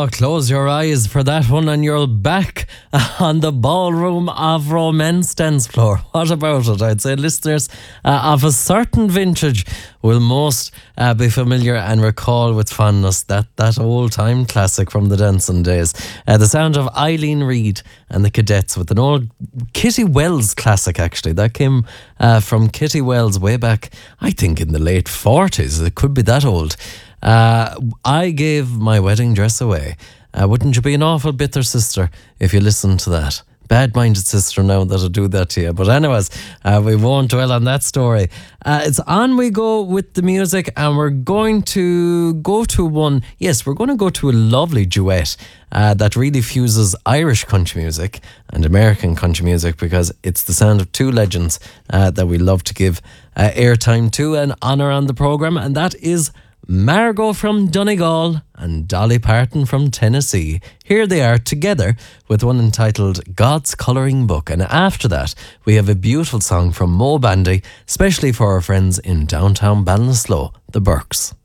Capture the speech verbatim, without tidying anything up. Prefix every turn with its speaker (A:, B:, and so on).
A: Oh, close your eyes for that one and you're back on the ballroom of romance dance floor. What about it? I'd say listeners uh, of a certain vintage will most uh, be familiar and recall with fondness that, that old time classic from the dancing days. Uh, the sound of Eileen Reid and the Cadets with an old Kitty Wells classic, actually. That came uh, from Kitty Wells way back, I think, in the late forties. It could be that old. Uh, I gave my wedding dress away. Uh, wouldn't you be an awful bitter sister if you listened to that? Bad-minded sister now that'll do that to you. But anyways, uh, we won't dwell on that story. Uh, it's on we go with the music, and we're going to go to one. Yes, we're going to go to a lovely duet uh, that really fuses Irish country music and American country music, because it's the sound of two legends uh, that we love to give uh, airtime to and honour on the programme, and that is Margot from Donegal and Dolly Parton from Tennessee. Here they are together with one entitled God's Colouring Book. And after that, we have a beautiful song from Mo Bandy, especially for our friends in downtown Ballinasloe, the Burks.